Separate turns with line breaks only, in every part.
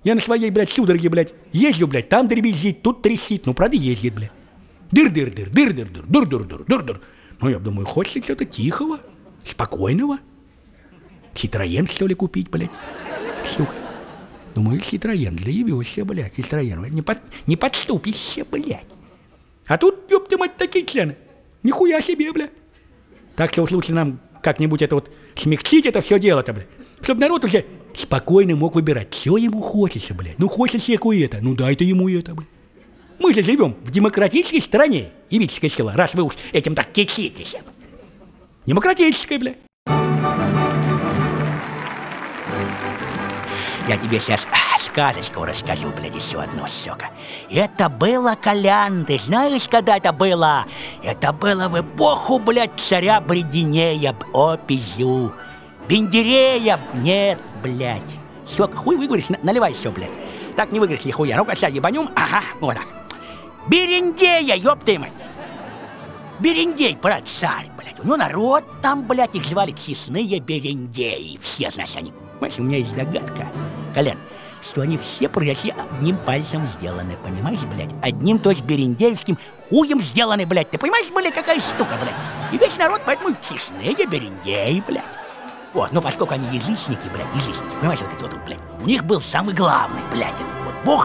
Я на своей, блядь, судороге, блядь, езжу, блядь, там дребезжит, тут трещит, ну, правда, ездит, блядь. Дыр-дыр-дыр, дыр-дыр-дыр, дыр-дыр-дыр. Ну, я думаю, хочется что-то тихого, спокойного. Citroёn, что ли, купить, блядь? Сука. Думаю, Citroёn, заявился, блядь, Citroёn. Не подступишься, блядь. А тут, ёпта мать, такие цены. Нихуя себе, блядь. Так что уж лучше нам как-нибудь это вот смягчить это все дело-то, блядь. Чтоб народ уже спокойно мог выбирать, что ему хочется, блядь. Ну, хочется всеку это, ну дай-то ему это, блядь. Мы же живем в демократической стране, Явическое село, раз вы уж этим так кичитесь. Демократической, блядь.
Я тебе сейчас сказочку расскажу, блядь, еще одну, сука. Это было, Колян, ты знаешь, когда это было? Это было в эпоху, блядь, царя Брединея, опизю. Бендерея, нет, блядь. Сука, хуй выговоришь, наливай все, блядь. Так не выговоришь нихуя. Ну-ка, сейчас ебанем, ага, вот так. Берендея, ёб ты мать. Берендей, брат, царь, блядь. У него народ там, блядь, их звали честные берендеи. Все, значит, они... Понимаешь, у меня есть догадка, Колян, что они все произошли одним пальцем сделаны, понимаешь, блядь? Одним, то есть, берендеевским хуем сделаны, блядь. Ты понимаешь, блядь, какая штука, блядь? И весь народ, поэтому честные берендеи, блядь. Вот, но поскольку они язычники, блядь, язычники, понимаешь, вот эти вот, блядь, у них был самый главный, блядь, вот бог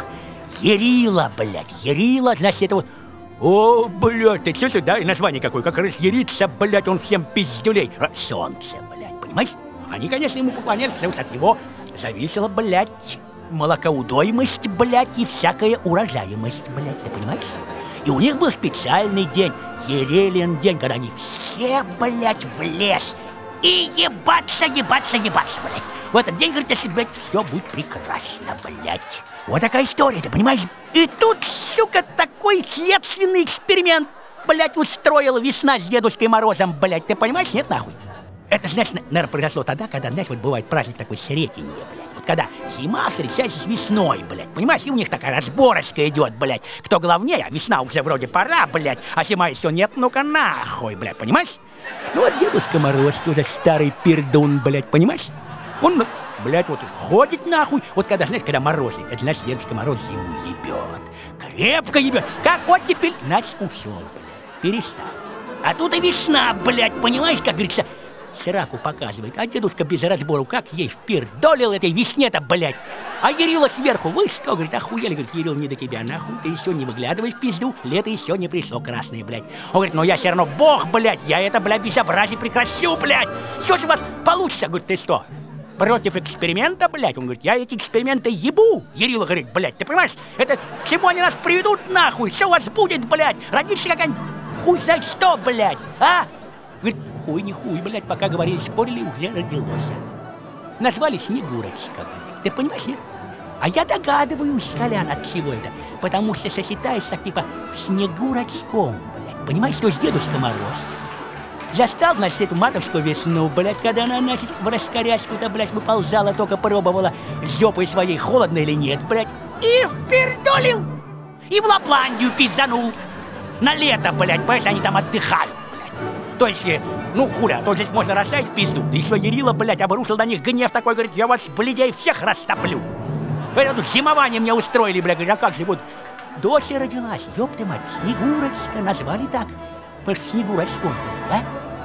Ярила, блядь, Ярила, значит, это вот... О, блядь, ты слышишь, да, и название какое, как разъярится, блядь, он всем пиздюлей. Солнце, блядь, понимаешь? Они, конечно, ему поклонялись, потому что от него зависела, блядь, молокоудоймость, блядь, и всякая урожаемость, блядь, ты понимаешь? И у них был специальный день, Ерелин день, когда они все, блядь, в лес и ебаться, блядь. В этот день, говорит, если, блядь, все будет прекрасно, блядь. Вот такая история, ты понимаешь? И тут, сука, такой следственный эксперимент, блядь, устроила весна с Дедушкой Морозом, блядь, ты понимаешь? Нет, нахуй? Это, значит, наверное, произошло тогда, когда, знаешь, вот бывает праздник такой Сретенье, блядь. Вот когда зима встречается с весной, блядь, понимаешь? И у них такая разборочка идет, блядь. Кто главнее, а весна уже вроде пора, блядь, а зима еще нет, ну-ка нахуй, блядь, понимаешь? Ну вот Дедушка Мороз тоже старый пердун, блядь, понимаешь? Он, блядь, вот ходит нахуй. Вот когда, знаешь, когда морозы, это значит, Дедушка Мороз зиму ебет. Крепко ебет. Как оттепель, значит, ушел, блядь, перестал. А тут и весна, блядь, понимаешь, как говорится, сраку показывает, а дедушка без разбору как ей впердолил этой весне-то, блядь. А Ярила сверху, вы что, говорит, охуели, говорит, Ярил, не до тебя, нахуй, ты еще не выглядывай в пизду, лето еще не пришло красное, блядь. Он говорит, ну я все равно бог, блядь, я это, блядь, безобразие прекращу, блядь. Что же у вас получится, говорит, ты что, против эксперимента, блядь? Он говорит, я эти эксперименты ебу. Ярила говорит, блядь, ты понимаешь, это к чему они нас приведут, нахуй, что у вас будет, блядь, родится какая-нибудь, хуй знает что, блядь, а? Говорит, хуй не хуй, блядь, пока говорили, спорили, уже родилось. Назвали Снегурочка, блядь. Ты понимаешь, нет? А я догадываюсь, Колян, от чего это. Потому что сосчитаешь так, типа, Снегурочком, блядь. Понимаешь, что с Дедушка Мороз застал, значит, эту матушку весну, блядь, когда она, значит, в раскорячку-то, блядь, выползала, только пробовала жопой своей, холодно или нет, блядь. И впердолил! И в Лапландию пизданул. На лето, блядь, понимаешь, они там отдыхают. То есть, ну, хуля, то здесь можно расставить в пизду. Да еще Ярила, блядь, обрушил на них гнев такой, говорит, я вас, блядей, всех растоплю. Это тут зимование мне устроили, блядь, говорит, а как же, вот, дочь родилась, ёб ты мать, Снегурочка, назвали так, потому что Снегурочком, блядь,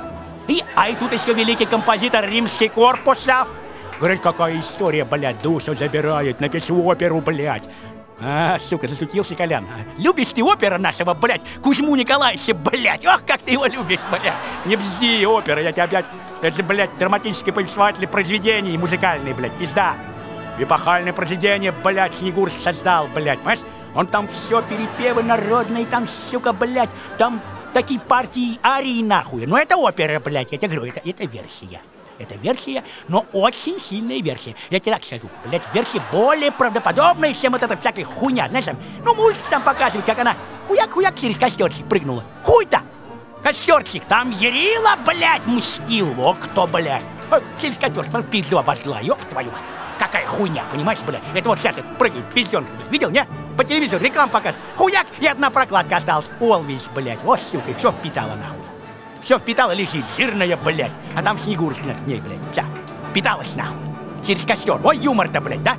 а? И тут еще великий композитор Римский Корпусов, говорит, какая история, блядь, душу забирает, напишу оперу, блядь. А, сука, засутился, Колян. Любишь ты опера нашего, блядь, Кузьму Николаевича, блядь? Ох, как ты его любишь, блядь. Не бзди, опера, я тебя, блядь, это же, блядь, драматические повествователи произведений музыкальные, блядь, пизда. Эпохальное произведение, блядь, Снегурочка создал, блядь, понимаешь? Он там все, перепевы народные, там, сука, блядь, там такие партии арии, нахуй. Ну, это опера, блядь, я тебе говорю, это версия. Это версия, но очень сильная версия. Я тебе так скажу, блядь, версия более правдоподобная, чем вот эта всякая хуйня. Знаешь, там, ну, мультик там показывает, как она хуяк-хуяк через костерчик прыгнула. Хуй-то! Костерчик, там Ярила, блядь, мстил. О, кто, блядь? Через костерчик, пизду обожгла, ёб твою мать. Какая хуйня, понимаешь, блядь? Это вот сейчас прыгает, пиздёнка, блядь. Видел, не? По телевизору рекламу показывает. Хуяк, и одна прокладка осталась. Олвись, блядь, о, сука, и все впитала, нахуй. Все впитала, лежит, жирная, блядь. А там Снегурочка к ней, блядь, вся. Впиталась, нахуй. Через костер. Ой, юмор-то, блядь, да?